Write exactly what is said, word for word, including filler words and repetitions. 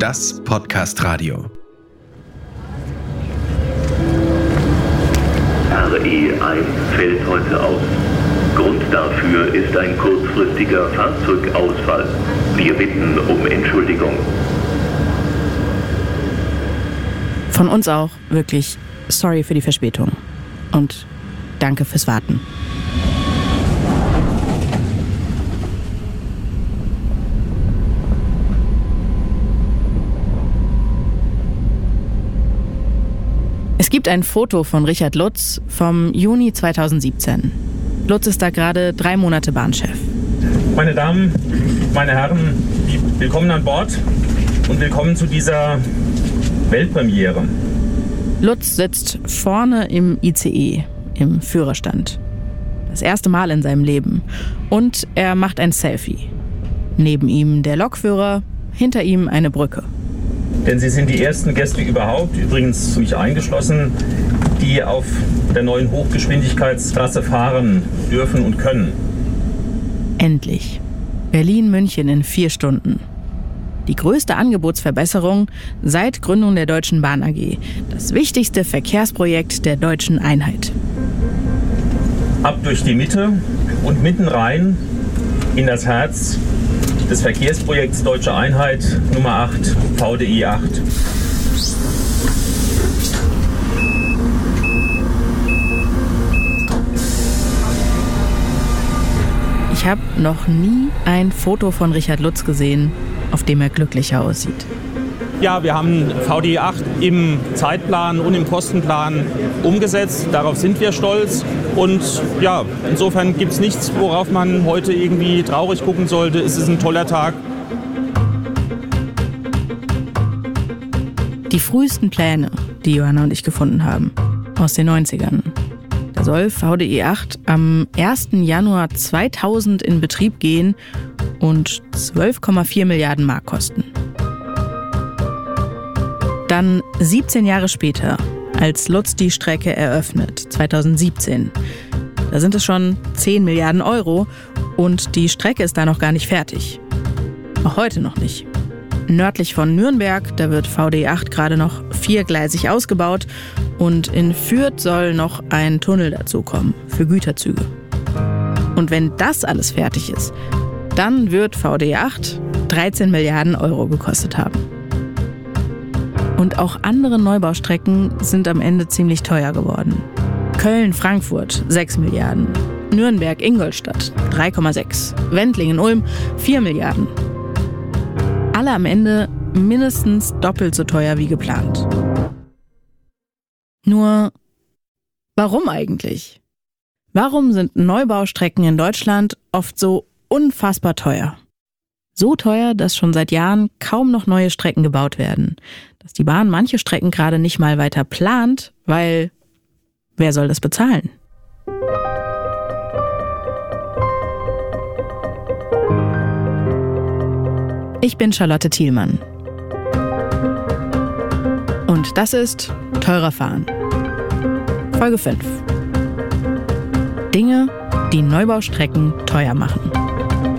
das Podcast-Radio. R E eins fällt heute aus. Grund dafür ist ein kurzfristiger Fahrzeugausfall. Wir bitten um Entschuldigung. Von uns auch wirklich sorry für die Verspätung. Und danke fürs Warten. Es gibt ein Foto von Richard Lutz vom Juni zweitausendsiebzehn. Lutz ist da gerade drei Monate Bahnchef. Meine Damen, meine Herren, willkommen an Bord und willkommen zu dieser Weltpremiere. Lutz sitzt vorne im I C E, im Führerstand. Das erste Mal in seinem Leben. Und er macht ein Selfie. Neben ihm der Lokführer, hinter ihm eine Brücke. Denn Sie sind die ersten Gäste überhaupt, übrigens mich eingeschlossen, die auf der neuen Hochgeschwindigkeitstrasse fahren dürfen und können. Endlich. Berlin-München in vier Stunden. Die größte Angebotsverbesserung seit Gründung der Deutschen Bahn A G. Das wichtigste Verkehrsprojekt der deutschen Einheit. Ab durch die Mitte und mitten rein in das Herz des Verkehrsprojekts Deutsche Einheit Nummer acht, V D I acht. Ich habe noch nie ein Foto von Richard Lutz gesehen, auf dem er glücklicher aussieht. Ja, wir haben V D I acht im Zeitplan und im Kostenplan umgesetzt. Darauf sind wir stolz. Und ja, insofern gibt es nichts, worauf man heute irgendwie traurig gucken sollte. Es ist ein toller Tag. Die frühesten Pläne, die Johanna und ich gefunden haben, aus den neunzigern. Da soll V D I acht am ersten Januar zweitausend in Betrieb gehen und zwölf Komma vier Milliarden Mark kosten. Dann siebzehn Jahre später, als Lutz die Strecke eröffnet, zweitausendsiebzehn. Da sind es schon zehn Milliarden Euro und die Strecke ist da noch gar nicht fertig. Auch heute noch nicht. Nördlich von Nürnberg, da wird V D I acht gerade noch viergleisig ausgebaut und in Fürth soll noch ein Tunnel dazukommen für Güterzüge. Und wenn das alles fertig ist, dann wird V D I acht dreizehn Milliarden Euro gekostet haben. Und auch andere Neubaustrecken sind am Ende ziemlich teuer geworden. Köln-Frankfurt sechs Milliarden, Nürnberg-Ingolstadt drei Komma sechs, Wendlingen-Ulm vier Milliarden. Alle am Ende mindestens doppelt so teuer wie geplant. Nur, warum eigentlich? Warum sind Neubaustrecken in Deutschland oft so unfassbar teuer? So teuer, dass schon seit Jahren kaum noch neue Strecken gebaut werden. Dass die Bahn manche Strecken gerade nicht mal weiter plant, weil wer soll das bezahlen? Ich bin Charlotte Thielmann. Und das ist Teurer fahren. Folge fünf. Dinge, die Neubaustrecken teuer machen.